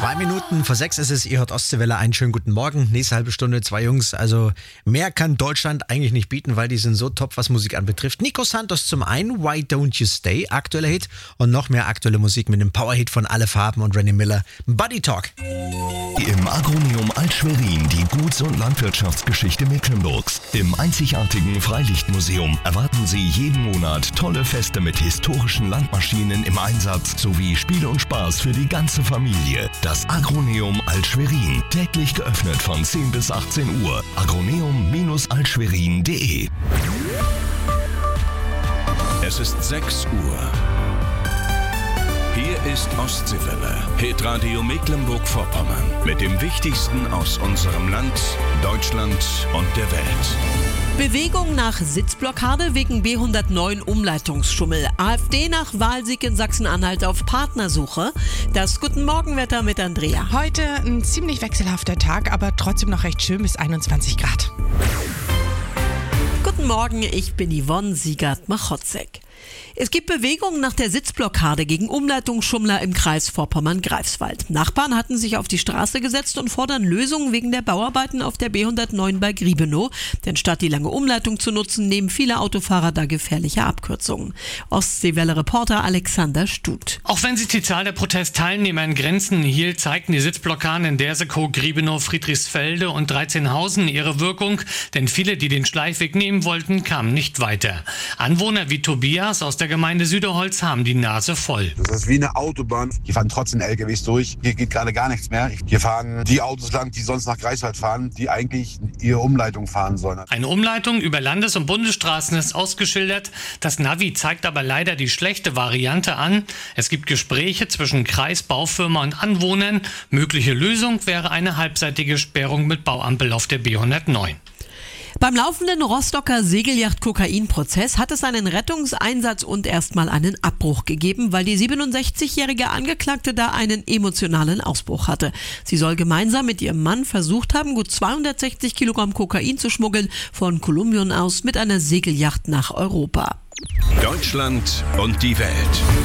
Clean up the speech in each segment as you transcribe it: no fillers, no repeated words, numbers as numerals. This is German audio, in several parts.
2:02 ist es, ihr hört Ostseewelle, einen schönen guten Morgen. Nächste halbe Stunde, 2 Jungs, also mehr kann Deutschland eigentlich nicht bieten, weil die sind so top, was Musik anbetrifft. Nico Santos zum einen, Why Don't You Stay, aktueller Hit und noch mehr aktuelle Musik mit dem Powerhit von Alle Farben und René Miller, Buddy Talk. Im Agroneum Alt-Schwerin die Guts- und Landwirtschaftsgeschichte Mecklenburgs. Im einzigartigen Freilichtmuseum erwarten Sie jeden Monat tolle Feste mit historischen Landmaschinen im Einsatz sowie Spiele und Spaß für die ganze Familie. Das Agroneum Alt-Schwerin, täglich geöffnet von 10 bis 18 Uhr. agroneum-altschwerin.de. Es ist 6 Uhr. Hier ist Ostseewelle, Hitradio Mecklenburg-Vorpommern. Mit dem Wichtigsten aus unserem Land, Deutschland und der Welt. Bewegung nach Sitzblockade wegen B109 Umleitungsschummel. AfD nach Wahlsieg in Sachsen-Anhalt auf Partnersuche. Das Guten Morgenwetter mit Andrea. Heute ein ziemlich wechselhafter Tag, aber trotzdem noch recht schön bis 21 Grad. Guten Morgen, ich bin Yvonne Siegert-Machotzek. Es gibt Bewegung nach der Sitzblockade gegen Umleitungsschummler im Kreis Vorpommern-Greifswald. Nachbarn hatten sich auf die Straße gesetzt und fordern Lösungen wegen der Bauarbeiten auf der B109 bei Griebenow. Denn statt die lange Umleitung zu nutzen, nehmen viele Autofahrer da gefährliche Abkürzungen. Ostseewelle-Reporter Alexander Stut. Auch wenn sich die Zahl der Protestteilnehmer in Grenzen hielt, zeigten die Sitzblockaden in Dersekow, Griebenow, Friedrichsfelde und Dreizehnhausen ihre Wirkung. Denn viele, die den Schleichweg nehmen wollten, kamen nicht weiter. Anwohner wie Tobias aus der Gemeinde Süderholz haben die Nase voll. Das ist wie eine Autobahn. Hier fahren trotzdem LKWs durch. Hier geht gerade gar nichts mehr. Hier fahren die Autos lang, die sonst nach Greifswald fahren, die eigentlich ihre Umleitung fahren sollen. Eine Umleitung über Landes- und Bundesstraßen ist ausgeschildert. Das Navi zeigt aber leider die schlechte Variante an. Es gibt Gespräche zwischen Kreis, Baufirma und Anwohnern. Mögliche Lösung wäre eine halbseitige Sperrung mit Bauampel auf der B109. Beim laufenden Rostocker Segelyacht-Kokain-Prozess hat es einen Rettungseinsatz und erstmal einen Abbruch gegeben, weil die 67-jährige Angeklagte da einen emotionalen Ausbruch hatte. Sie soll gemeinsam mit ihrem Mann versucht haben, gut 260 Kilogramm Kokain zu schmuggeln von Kolumbien aus mit einer Segelyacht nach Europa. Deutschland und die Welt.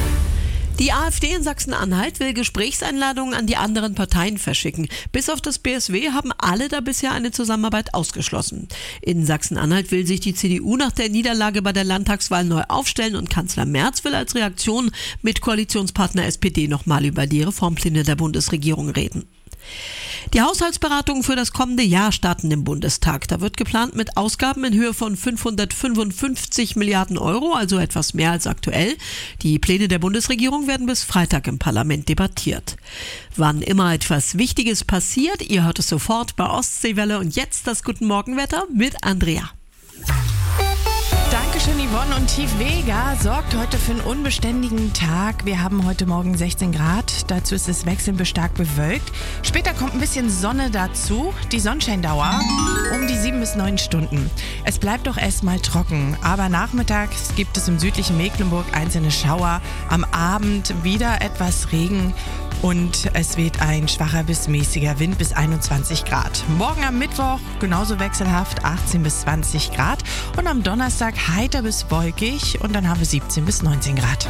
Die AfD in Sachsen-Anhalt will Gesprächseinladungen an die anderen Parteien verschicken. Bis auf das BSW haben alle da bisher eine Zusammenarbeit ausgeschlossen. In Sachsen-Anhalt will sich die CDU nach der Niederlage bei der Landtagswahl neu aufstellen und Kanzler Merz will als Reaktion mit Koalitionspartner SPD nochmal über die Reformpläne der Bundesregierung reden. Die Haushaltsberatungen für das kommende Jahr starten im Bundestag. Da wird geplant mit Ausgaben in Höhe von 555 Milliarden Euro, also etwas mehr als aktuell. Die Pläne der Bundesregierung werden bis Freitag im Parlament debattiert. Wann immer etwas Wichtiges passiert, ihr hört es sofort bei Ostseewelle und jetzt das Guten Morgenwetter mit Andrea. Dankeschön, Yvonne. Und Tiefvega sorgt heute für einen unbeständigen Tag. Wir haben heute Morgen 16 Grad. Dazu ist es wechselnd bis stark bewölkt. Später kommt ein bisschen Sonne dazu. Die Sonnenscheindauer um die 7 bis 9 Stunden. Es bleibt doch erstmal trocken. Aber nachmittags gibt es im südlichen Mecklenburg einzelne Schauer. Am Abend wieder etwas Regen. Und es weht ein schwacher bis mäßiger Wind bis 21 Grad. Morgen am Mittwoch genauso wechselhaft 18 bis 20 Grad. Und am Donnerstag heiter bis wolkig und dann haben wir 17 bis 19 Grad.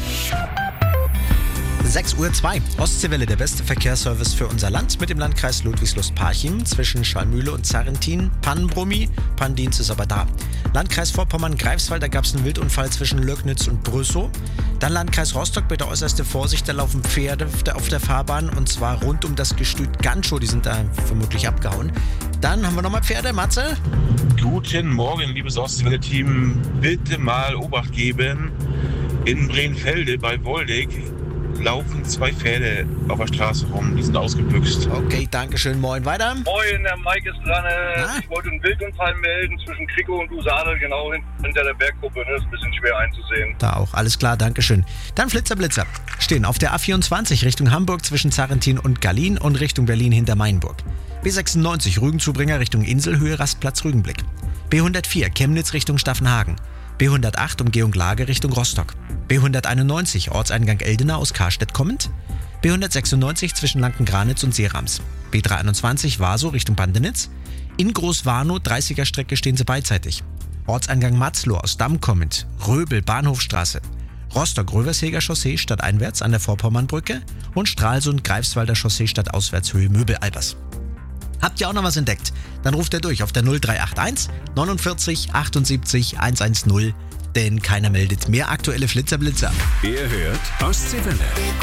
6:02 Uhr. Ostseewelle, der beste Verkehrsservice für unser Land mit dem Landkreis Ludwigslust-Parchim zwischen Schallmühle und Zarrentin. Pannenbrummi, Pannendienst ist aber da. Landkreis Vorpommern-Greifswald, da gab es einen Wildunfall zwischen Löcknitz und Brüssow. Dann Landkreis Rostock, bitte äußerste Vorsicht, da laufen Pferde auf der Fahrbahn und zwar rund um das Gestüt Ganchow, die sind da vermutlich abgehauen. Dann haben wir nochmal Pferde, Matze. Guten Morgen, liebes Ostseewelle-Team. Bitte mal Obacht geben. In Brennfelde bei Woldeck laufen 2 Pferde auf der Straße rum. Die sind ausgebüxt. Okay, danke schön. Moin, weiter. Moin, der Mike ist dran. Ich wollte einen Wildunfall melden zwischen Kriko und Usade, genau hinter der Berggruppe. Das ist ein bisschen schwer einzusehen. Da auch, alles klar, danke schön. Dann Flitzer. Stehen auf der A24 Richtung Hamburg zwischen Zarrentin und Gallien und Richtung Berlin hinter Mainburg. B96 Rügenzubringer Richtung Inselhöhe, Rastplatz Rügenblick. B104 Chemnitz Richtung Staffenhagen. B108 Umgehung Lage Richtung Rostock. B191 Ortseingang Eldena aus Karstedt kommend. B196 zwischen Lankengranitz und Seerams. B321 Vaso Richtung Bandenitz. In Großwarnow 30er Strecke stehen sie beidseitig. Ortseingang Matzloh aus Damm kommend. Röbel Bahnhofstraße. Rostock-Röversheger Chaussee stadteinwärts an der Vorpommernbrücke und Stralsund-Greifswalder Chaussee stadtauswärts Höhe Möbel-Albers. Habt ihr auch noch was entdeckt? Dann ruft ihr durch auf der 0381 49 78 110, denn keiner meldet mehr aktuelle Flitzer-Blitzer. Ihr hört Ostseewelle.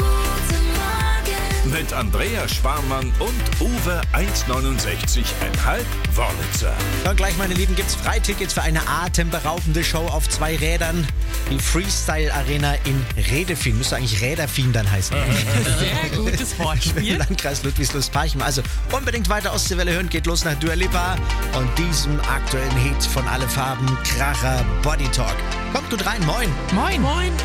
Mit Andrea Sparmann und Uwe 1,69,5 Wörlitzer. Und gleich, meine Lieben, gibt's Freitickets für eine atemberaubende Show auf 2 Rädern. Die Freestyle Arena in Redefin. Müsste eigentlich Räderfin dann heißen. Sehr gutes Wortspiel. Landkreis Ludwigslust-Parchim. Also unbedingt weiter Ostseewelle hören. Geht los nach Dua Lipa und diesem aktuellen Hit von Alle Farben, Kracher, Body Talk. Kommt gut rein. Moin. Moin. Moin.